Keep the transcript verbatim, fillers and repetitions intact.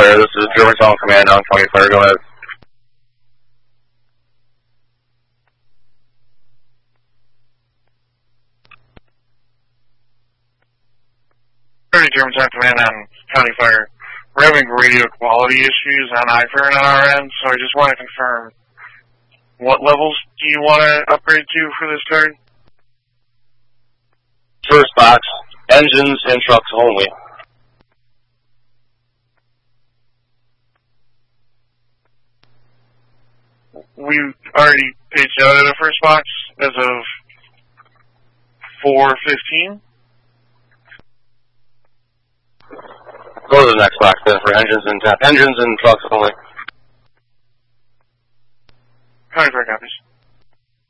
Fire, this is Germantown Command on County Fire, go ahead. Germantown Command on County Fire. We're having radio quality issues on iFern on our end, so I just want to confirm, what levels do you want to upgrade to for this turn? First box, engines and trucks only. We already paged out of the first box as of four fifteen. Go to the next box then for engines and engines and trucks only. County Fire copies.